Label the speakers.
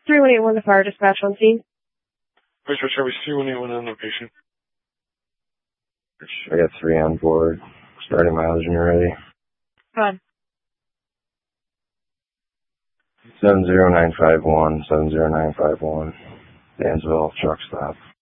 Speaker 1: 3181 to fire dispatch on scene.
Speaker 2: Richard Service 3181 on location.
Speaker 3: I got 3 on board. Starting mileage when you're ready.
Speaker 1: Fine.
Speaker 3: 70951, 70951. Dansville, truck stop.